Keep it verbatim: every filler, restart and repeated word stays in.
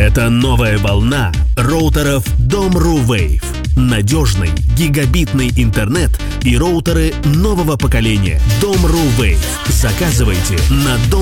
Это новая волна роутеров Dom.ru Wave. Надежный гигабитный интернет и роутеры нового поколения Dom.ru Wave. Заказывайте на дом.